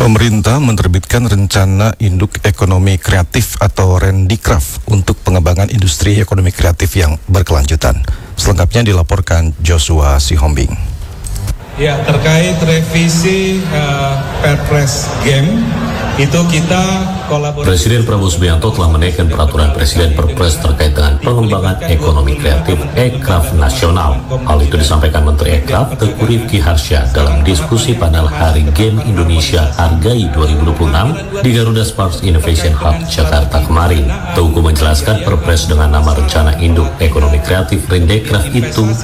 Pemerintah menerbitkan rencana induk ekonomi kreatif atau Rendikraf untuk pengembangan industri ekonomi kreatif yang berkelanjutan. Selengkapnya dilaporkan Joshua Sihombing. Ya, terkait revisi Perpres Game, itu kita kolaborasi. Presiden Prabowo Subianto telah menaikkan peraturan Presiden Perpres terkait dengan pengembangan ekonomi kreatif Ekraf Nasional. Hal itu disampaikan Menteri Ekraf Teuku Rifki Harsha dalam diskusi panel Hari Game Indonesia Hargai 2026 di Garuda Sparks Innovation Hub Jakarta kemarin. Teuku menjelaskan Perpres dengan nama Rencana Induk Ekonomi Kreatif Rendikraf itu